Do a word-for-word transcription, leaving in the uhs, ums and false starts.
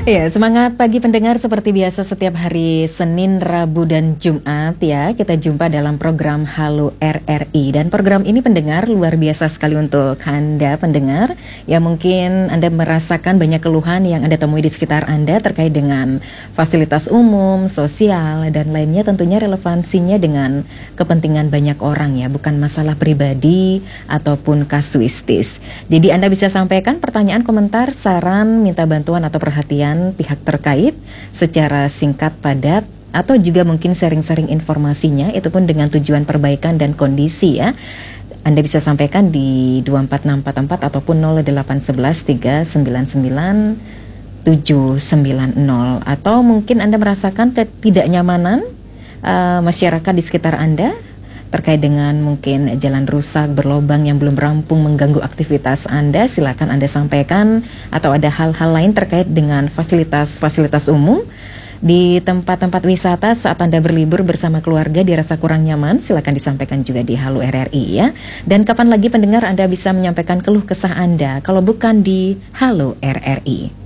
Ya, semangat pagi pendengar seperti biasa setiap hari Senin, Rabu, dan Jumat ya. Kita jumpa dalam program Halo R R I. Dan program ini pendengar luar biasa sekali untuk Anda pendengar. Ya mungkin Anda merasakan banyak keluhan yang Anda temui di sekitar Anda terkait dengan fasilitas umum, sosial, dan lainnya tentunya relevansinya dengan kepentingan banyak orang ya. Bukan masalah pribadi ataupun kasuistis. Jadi Anda bisa sampaikan pertanyaan, komentar, saran, minta bantuan atau perhatian pihak terkait secara singkat, padat, atau juga mungkin sharing-sharing informasinya, itu pun dengan tujuan perbaikan dan kondisi ya. Anda bisa sampaikan di dua empat enam empat empat ataupun nol delapan satu satu tiga sembilan sembilan tujuh sembilan nol, atau mungkin Anda merasakan ketidaknyamanan uh, masyarakat di sekitar Anda terkait dengan mungkin jalan rusak, berlobang yang belum rampung mengganggu aktivitas Anda, silakan Anda sampaikan. Atau ada hal-hal lain terkait dengan fasilitas-fasilitas umum di tempat-tempat wisata saat Anda berlibur bersama keluarga dirasa kurang nyaman, silakan disampaikan juga di Halo R R I ya. Dan kapan lagi pendengar Anda bisa menyampaikan keluh kesah Anda kalau bukan di Halo R R I?